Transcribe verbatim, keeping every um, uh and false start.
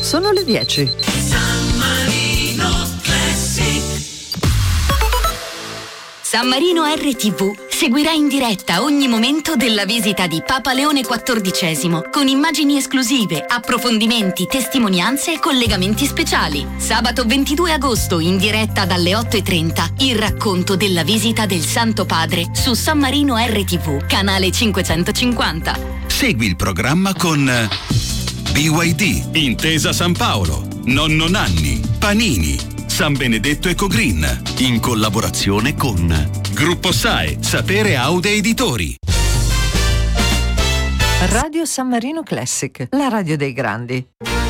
Sono le dieci. San Marino Classic. San Marino R T V seguirà in diretta ogni momento della visita di Papa Leone quattordicesimo, con immagini esclusive, approfondimenti, testimonianze e collegamenti speciali. Sabato ventidue agosto, in diretta dalle otto e trenta, il racconto della visita del Santo Padre su San Marino R T V, canale cinquecentocinquanta. Segui il programma con B Y D, Intesa San Paolo, Nonno Nanni, Panini, San Benedetto Ecogreen, in collaborazione con Gruppo S A E, Sapere Aude Editori. Radio San Marino Classic, la radio dei grandi.